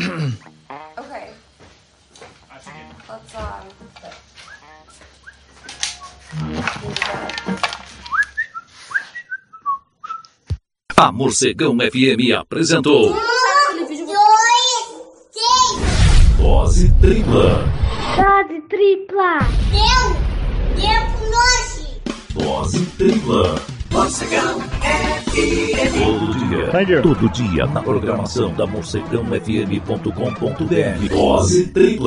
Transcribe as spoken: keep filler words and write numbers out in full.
Okay. Let's um. A Morcegão F M apresentou Dose Tripla. Dose Tripla. Deu! Deu com nós! Dose Tripla. Morcegão F M. Todo dia, Thank you. todo dia na programação da morcegão f m ponto com ponto b r. Dose Tripla.